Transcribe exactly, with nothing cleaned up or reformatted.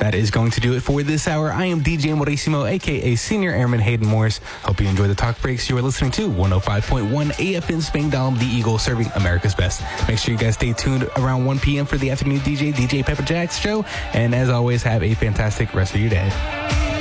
that is going to do it for this hour. I am D J Morissimo, a k a. Senior Airman Hayden Morris. Hope you enjoy the talk breaks. You are listening to one oh five point one A F M Spangdahlem, the Eagle, serving America's best. Make sure you guys stay tuned around one p.m. for the afternoon D J, D J Pepper Jack's show. And as always, have a fantastic rest of your day.